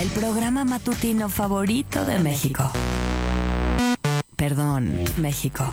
El programa matutino favorito de México. Perdón, México.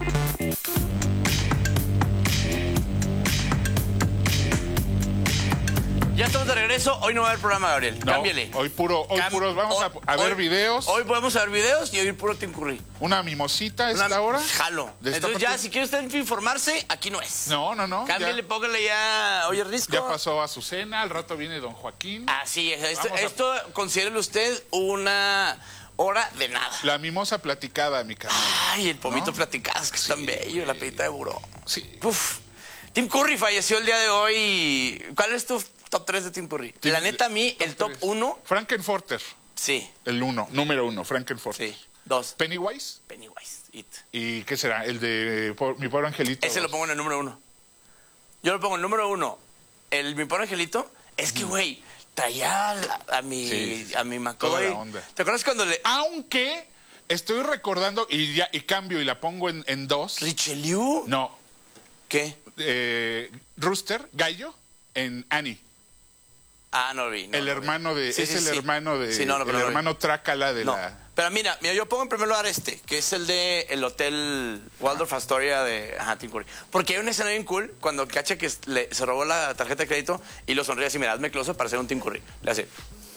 Ya estamos de regreso. Hoy no va a haber programa, Gabriel. No, Cámbiale. hoy puros vamos a ver videos. Hoy podemos ver videos y hoy puro Tim Curry. Una mimosita a esta hora. Jalo. Entonces ya, si quiere usted informarse, aquí no es. No. Cámbiale, póngale ya. Oye, Risco. Ya pasó a Azucena, al rato viene don Joaquín. Así es. Esto considérelo usted una hora de nada. La mimosa platicada, mi canal. Ay, el pomito platicado, es que es tan bello, la pedita de buró. Sí. Uf. Tim Curry falleció el día de hoy. ¿Cuál es tu top 3 de Tim Curry? La neta, a mí, el top 1. Frankenforter. Sí. El número 1, Frankenforter. Sí. 2. Pennywise. It. ¿Y qué será? El de Mi Pobre Angelito. Ese lo pongo en el número 1. Yo lo pongo en el número 1. Mi pobre angelito. Es que, güey, traía a mi McCoy. ¿Te acuerdas cuando le...? Aunque estoy recordando, y cambio y la pongo en 2. ¿Richelieu? No. ¿Qué? Rooster, Gallo, en Annie. Ah, no lo vi. El hermano de... Sí, es sí, el sí. hermano de... Sí, el hermano Trácala de No. la... Pero mira, yo pongo en primer lugar que es el de el hotel Waldorf Astoria de Tim Curry. Porque hay una escena bien cool cuando cacha que se robó la tarjeta de crédito y lo sonríe así, mira, hazme close para hacer un Tim Curry. Le hace...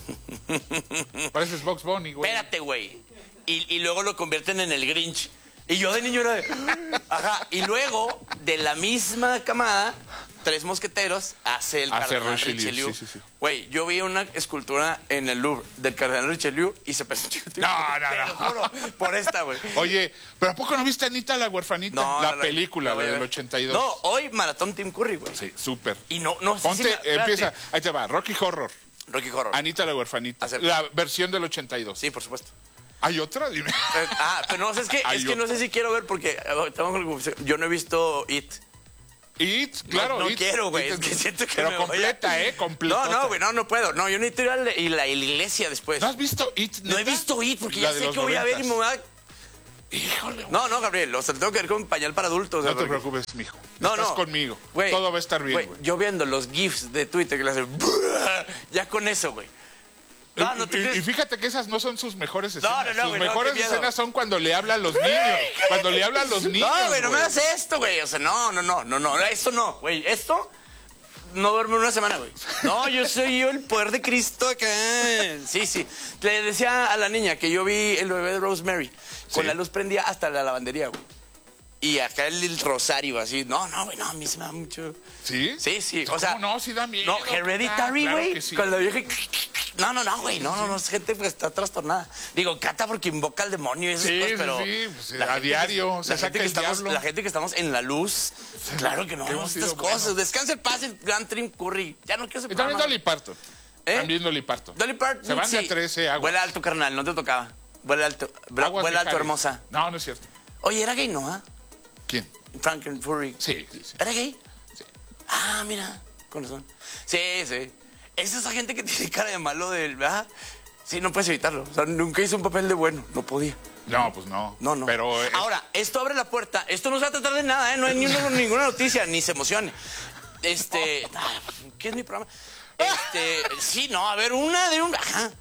Pareces Box Bunny, güey. Espérate, güey. Y luego lo convierten en el Grinch. Y yo de niño era de... Ajá. Y luego, de la misma camada, Tres Mosqueteros hace el Cardenal Richelieu. Sí. Güey, yo vi una escultura en el Louvre del Cardenal Richelieu y se pensó... No. Te lo juro, por esta, güey. Oye, ¿pero a poco no viste Anita la huerfanita? No, la película, la del 82. No, hoy maratón Tim Curry, güey. Sí, súper. Y no sé Ponte, si empieza, ahí te va, Rocky Horror. Rocky Horror. Anita la huerfanita. Acepto. La versión del 82. Sí, por supuesto. ¿Hay otra? Dime. Pero no, es que no sé si quiero ver porque yo no he visto It. It, claro. No It, quiero, güey. It, Es que siento que pero me completa, voy a... completa. No, güey, no puedo. No, yo necesito ir a la iglesia después. ¿No has visto It? No he visto It porque La ya de sé los que voy a ver y me 90s. voy a... Híjole. No, Gabriel, o sea, tengo que ver con pañal para adultos. No te preocupes, mijo. Estás conmigo. Güey, todo va a estar bien, güey. Yo viendo los GIFs de Twitter que le hacen... Ya con eso, güey. No te crees. Y fíjate que esas no son sus mejores escenas. No, sus güey, mejores qué miedo. escenas son cuando le habla a los niños. Cuando le habla a los niños. No, güey, no me hagas esto, güey. O sea, no. Esto no, güey. Esto no duerme una semana, güey. No, yo soy el poder de Cristo acá. Sí. Le decía a la niña que yo vi el bebé de Rosemary. Con la luz prendía hasta la lavandería, güey. Y acá el rosario, así. No, güey, no, a mí se me da mucho. ¿Sí? Sí. ¿Cómo o sea, no? Sí da miedo. No, Hereditary, claro güey. que sí. Con la vieja... No, güey. No, es gente que está trastornada. Digo, Cata porque invoca al demonio y esas cosas, pero... Pues, a diario se saca el diablo. La gente que estamos en la luz, claro que no vemos estas cosas. Bueno. Descanse en paz el gran Tim Curry. Ya no quiero ser Y también Dolly Parton. También Dolly Parton. Dolly Parton, se van de a 13 aguas. Vuela alto, carnal, no te tocaba. Vuela alto. Vuela alto, hermosa. No es cierto. Oye, ¿era gay, no? ¿Quién? Frankenfurry. Sí. ¿Era gay? Sí. Ah, mira, con razón. Sí. Es esa gente que tiene cara de malo ¿verdad? Sí, no puedes evitarlo. O sea, nunca hizo un papel de bueno, no podía. No, pues no. No. Pero, ahora, esto abre la puerta. Esto no se va a tratar de nada, ¿eh? No hay ninguna noticia, ni se emocione. ¿Qué es mi programa? Sí, no, a ver, ajá.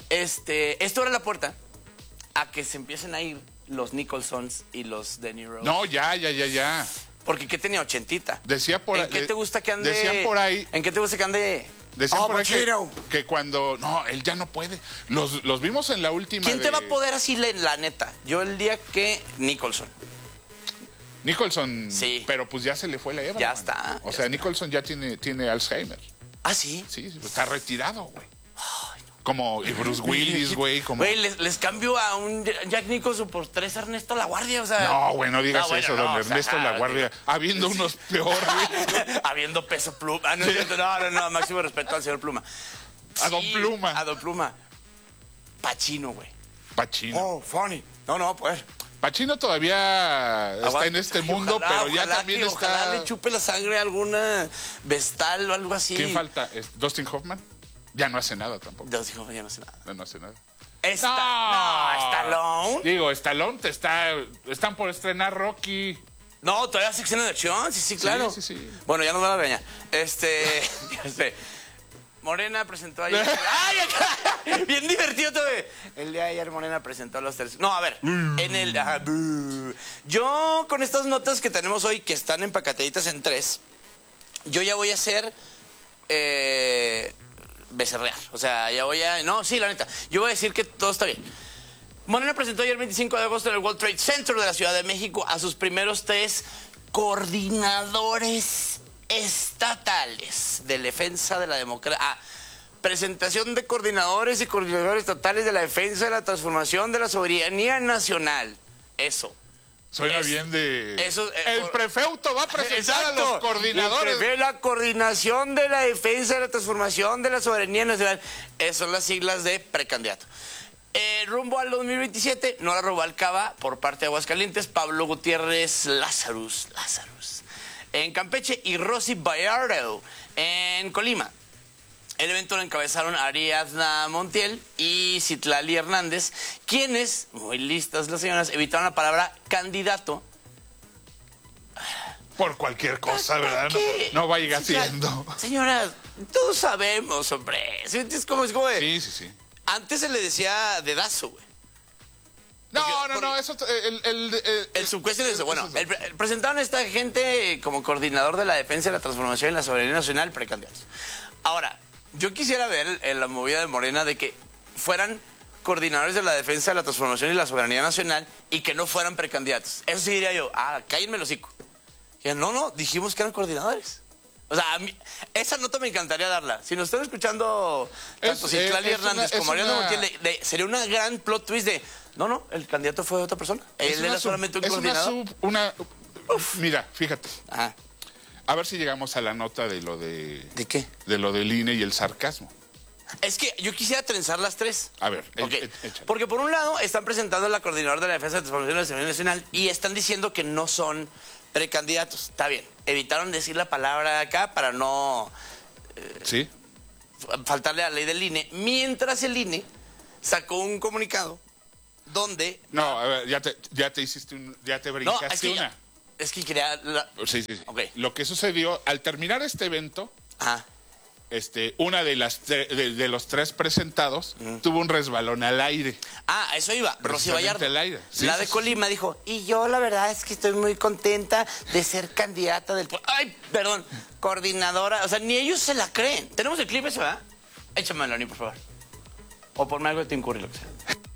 Esto abre la puerta a que se empiecen a ir los Nicholsons y los De Niro. No, ya. Porque ¿qué tenía? 80. Decía por ahí. ¿En qué te gusta que ande? Decían por ahí. ¿En qué te gusta que ande? Decían por ahí que cuando... No, él ya no puede. Los vimos en la última. ¿Quién te va a poder así, la neta? Yo el día que Nicholson. Sí. Pero pues ya se le fue la hebra. Ya man. está. O sea, Nicholson ya tiene Alzheimer. ¿Ah, sí? Sí, está retirado, güey. Como y Bruce Willis, güey. Güey, les cambio a un Jack Nicholson por 3 Ernesto La Guardia, o sea... No, güey, no digas eso, don Ernesto La Guardia. Habiendo unos peores. Habiendo Peso Pluma. No, máximo respeto al señor Pluma. A Don Pluma. A Don Pluma. Pacino, güey. Pacino. Oh, funny. No, pues... Pacino todavía está en este mundo, pero ya también está... Ojalá le chupe la sangre a alguna vestal o algo así. ¿Quién falta? ¿Dustin Hoffman? Ya no hace nada tampoco. Dustin Hoffman ya no hace nada. No hace nada. Stallone. Digo, Stallone están por estrenar Rocky. No, todavía hace escena de acción, sí, claro. Sí. Bueno, ya nos va la veña. Morena presentó ayer. ¡Ay, acá! Bien divertido. Chile, ayer Morena presentó los tres. No, a ver, en el... ajá, yo con estas notas que tenemos hoy, que están empacataditas en 3, yo ya voy a hacer... becerrear. O sea, ya voy a... No, sí, la neta. Yo voy a decir que todo está bien. Morena presentó ayer 25 de agosto en el World Trade Center de la Ciudad de México a sus primeros 3 coordinadores estatales de defensa de la democracia. Presentación de coordinadores y coordinadores estatales de la defensa de la transformación de la soberanía nacional. Eso. Suena bien de... Eso, el prefeuto va a presentar a los coordinadores. La coordinación de la defensa de la transformación de la soberanía nacional. Esas son las siglas de precandidato. Rumbo al 2027, Nora Rubalcaba, por parte de Aguascalientes, Pablo Gutiérrez Lazarus, en Campeche, y Rosy Bayardo, en Colima. El evento lo encabezaron Ariadna Montiel y Citlali Hernández, quienes, muy listas las señoras, evitaron la palabra candidato. Por cualquier cosa, ¿verdad? No vaya siendo. Señoras, todos sabemos, hombre. ¿Es como de... Sí. Antes se le decía dedazo, güey. No, eso... El subcuestión es eso. Bueno, presentaron a esta gente como coordinador de la defensa de la transformación y la soberanía nacional precandidatos. Ahora, yo quisiera ver en la movida de Morena de que fueran coordinadores de la defensa de la transformación y la soberanía nacional y que no fueran precandidatos. Eso sí diría yo, cállenme el hocico. Y no, dijimos que eran coordinadores. O sea, a mí, esa nota me encantaría darla. Si nos están escuchando tanto Citlali Hernández como Ariadna Montiel, sería una gran plot twist de, no, el candidato fue otra persona. Él era solamente un coordinador. Mira, fíjate. Ajá. A ver si llegamos a la nota de lo de... ¿De qué? De lo del INE y el sarcasmo. Es que yo quisiera trenzar las 3. A ver, okay. Porque por un lado están presentando a la coordinadora de la defensa de la transformación de la soberanía nacional y están diciendo que no son precandidatos. Está bien. Evitaron decir la palabra acá para no ¿sí? faltarle a la ley del INE. Mientras el INE sacó un comunicado donde... No, a ver, ya te hiciste ya te brincaste una. Es que quería... Sí. Okay. Lo que sucedió, al terminar este evento, una de los 3 presentados tuvo un resbalón al aire. Eso iba. Rosy Bayardo. Sí, la de Colima dijo, y yo la verdad es que estoy muy contenta de ser candidata del... Perdón, coordinadora. O sea, ni ellos se la creen. ¿Tenemos el clip ese, verdad? Échamelo, Ani, por favor. O ponme algo de Tim Curry, lo que sea.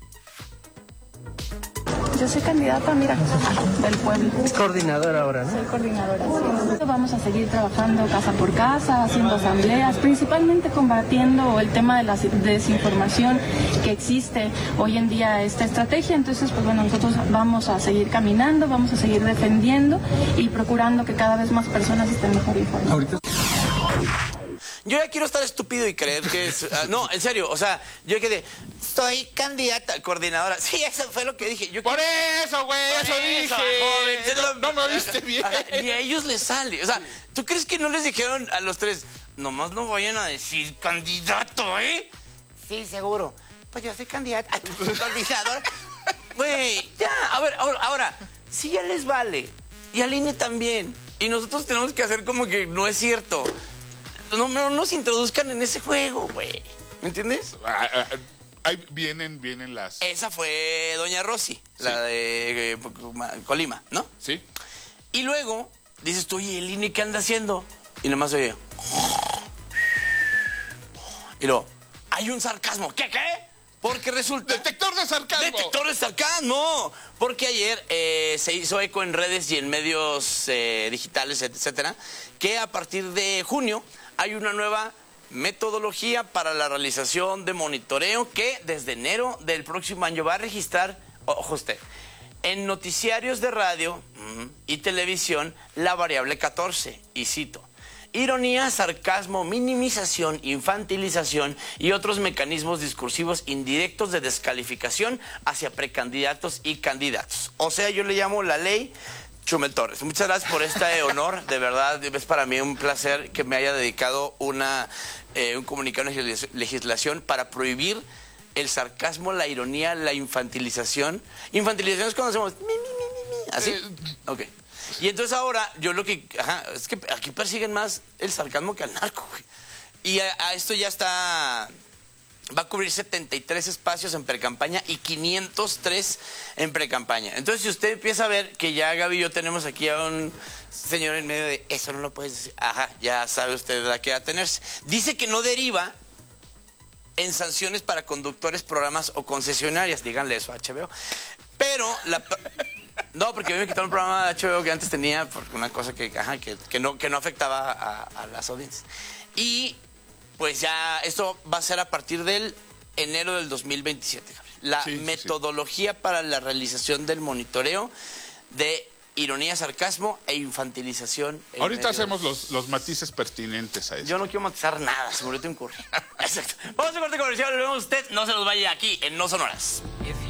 Yo soy candidata, mira, del pueblo. Es coordinadora ahora, ¿no? Soy coordinadora, sí. Vamos a seguir trabajando casa por casa, haciendo asambleas, principalmente combatiendo el tema de la desinformación que existe hoy en día, esta estrategia. Entonces, pues bueno, nosotros vamos a seguir caminando, vamos a seguir defendiendo y procurando que cada vez más personas estén mejor informadas. Yo ya quiero estar estúpido y creer que es... no, en serio, o sea, yo quedé... Soy candidata, coordinadora. Sí, eso fue lo que dije. Por eso, güey, eso dije. Joven, no me oíste bien. Ni a ellos les sale. O sea, ¿tú crees que no les dijeron a los 3, nomás no vayan a decir candidato, Sí, seguro. Pues yo soy candidata. Coordinadora. Güey, ya. A ver, ahora, sí ya les vale. Y al INE también. Y nosotros tenemos que hacer como que no es cierto. No nos introduzcan en ese juego, güey. ¿Me entiendes? Ahí vienen las... Esa fue doña Rosy, sí. La de Colima, ¿no? Sí. Y luego dices tú, oye, ¿el INE qué anda haciendo? Y nomás oye... Y luego, hay un sarcasmo. ¿Qué? Porque resulta... ¡Detector de sarcasmo! ¡Detector de sarcasmo! Porque ayer se hizo eco en redes y en medios digitales, etcétera, que a partir de junio hay una nueva metodología para la realización de monitoreo que desde enero del próximo año va a registrar, ojo usted, en noticiarios de radio y televisión la variable 14, y cito, ironía, sarcasmo, minimización, infantilización y otros mecanismos discursivos indirectos de descalificación hacia precandidatos y candidatos. O sea, yo le llamo la ley Chumel Torres. Muchas gracias por este honor, de verdad, es para mí un placer que me haya dedicado un comunicado de legislación para prohibir el sarcasmo, la ironía, la infantilización. Infantilización es cuando hacemos ¿así? Ok. Y entonces ahora, yo lo que... es que aquí persiguen más el sarcasmo que al narco, güey. Y a esto ya está Va a cubrir 73 espacios en precampaña y 503 en precampaña. Entonces, si usted empieza a ver que ya Gaby y yo tenemos aquí a un señor en medio de eso, no lo puedes decir. Ajá, ya sabe usted a qué atenerse. Dice que no deriva en sanciones para conductores, programas o concesionarias. Díganle eso a HBO. Pero no, porque a mí me quitaron un programa de HBO que antes tenía por una cosa que no afectaba a las audiencias. Y pues ya esto va a ser a partir del enero del 2027. La metodología para la realización del monitoreo de ironía, sarcasmo e infantilización. Ahorita hacemos los matices pertinentes a eso. Yo no quiero matizar nada, se me olvidó un curry. Exacto. Vamos a corte comercial, lo vemos usted. No se nos vaya aquí en No Sonoras.